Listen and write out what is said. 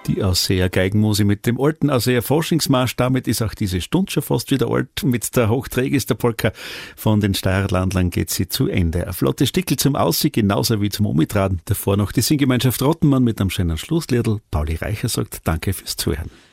Die Ausseher Geigenmusik mit dem alten Ausseher Forschungsmarsch. Damit ist auch diese Stunde schon fast wieder alt. Mit der Hochträgister-Polka von den Steirerlandlern geht sie zu Ende. Ein flottes Stickel zum Aussie, genauso wie zum Umtragen. Davor noch die Singgemeinschaft Rottenmann mit einem schönen Schlussliedl. Pauli Reicher sagt Danke fürs Zuhören.